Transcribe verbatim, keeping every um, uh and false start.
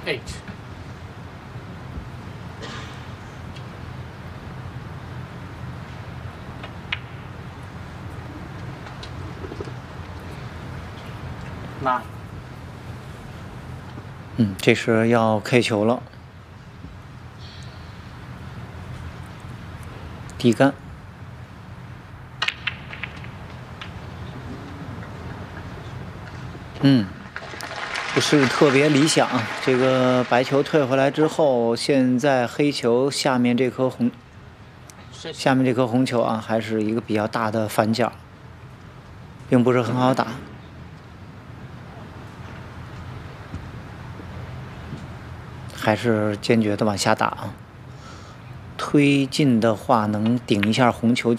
eight. Nine. 嗯，这是要 K 球了，底杆。嗯，不是特别理想。这个白球退回来之后，现在黑球下面这颗红，下面这颗红球啊，还是一个比较大的反角，并不是很好打。还是坚决的往下打啊！推进的话，能顶一下红球。